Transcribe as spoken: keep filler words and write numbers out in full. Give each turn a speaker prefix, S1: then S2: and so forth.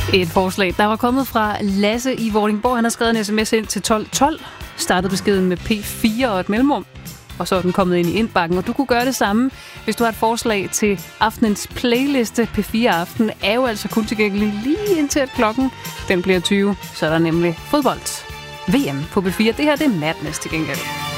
S1: Et forslag, der var kommet fra Lasse i Vordingborg. Han har skrevet en sms ind til tolv tolv, startede beskeden med P fire og et mellemrum, og så er den kommet ind i indbakken. Og du kunne gøre det samme, hvis du har et forslag til aftenens playliste. P fire Aften er jo altså kun tilgængelig lige indtil at klokken den bliver tyve. Så er der nemlig fodbold. V M på P fire. Det her det er Madness til gengæld.